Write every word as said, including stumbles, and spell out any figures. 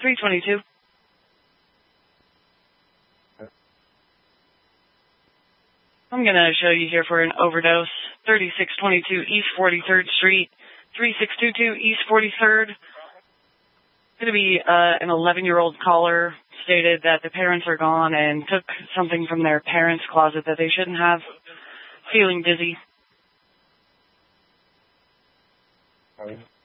three twenty-two. I'm going to show you here for an overdose. thirty-six twenty-two East forty-third Street, three six two two East forty-third. Going to be uh, an eleven-year-old caller stated that the parents are gone and took something from their parents' closet that they shouldn't have. Feeling dizzy.